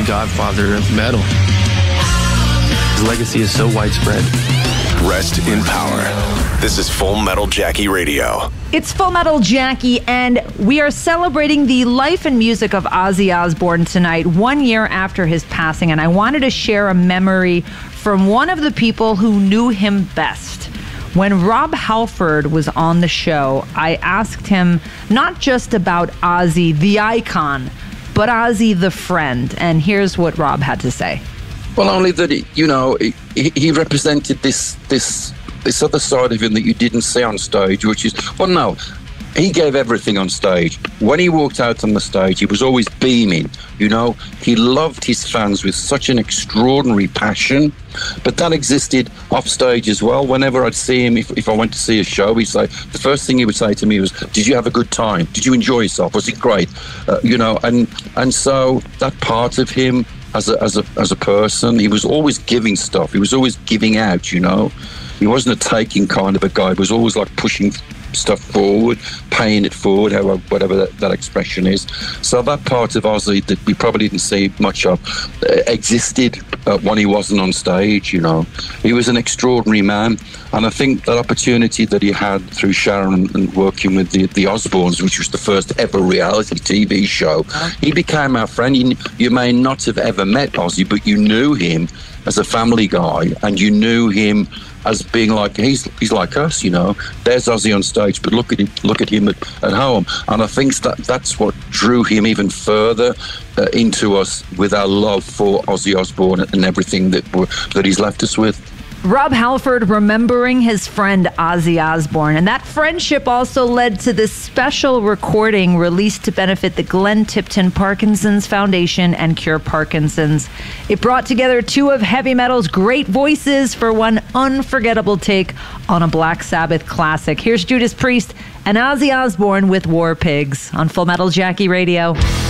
the godfather of metal. His legacy is so widespread. Rest in power. This is Full Metal Jackie Radio. It's Full Metal Jackie, and we are celebrating the life and music of Ozzy Osbourne tonight, 1 year after his passing. And I wanted to share a memory from one of the people who knew him best. When Rob Halford was on the show, I asked him not just about Ozzy, the icon, but Ozzy, the friend. And here's what Rob had to say. Well, only that, he represented this other side of him that you didn't see on stage, which is, well, no, he gave everything on stage. When he walked out on the stage, he was always beaming, He loved his fans with such an extraordinary passion, but that existed off stage as well. Whenever I'd see him, if I went to see a show, the first thing he would say to me was, "Did you have a good time? Did you enjoy yourself? Was it great?" And so that part of him, as a person, he was always giving stuff. He was always giving out, He wasn't a taking kind of a guy. He was always like pushing stuff forward, paying it forward, whatever that expression is. So that part of Ozzy that we probably didn't see much of existed when he wasn't on stage, He was an extraordinary man. And I think that opportunity that he had through Sharon and working with the Osbournes, which was the first ever reality TV show, he became our friend. You may not have ever met Ozzy, but you knew him as a family guy, and you knew him as being like, he's like us, There's Ozzy on stage, but look at him at home. And I think that's what drew him even further into us with our love for Ozzy Osbourne and everything that he's left us with. Rob Halford remembering his friend Ozzy Osbourne. And that friendship also led to this special recording released to benefit the Glenn Tipton Parkinson's Foundation and Cure Parkinson's. It brought together two of heavy metal's great voices for one unforgettable take on a Black Sabbath classic. Here's Judas Priest and Ozzy Osbourne with War Pigs on Full Metal Jackie Radio.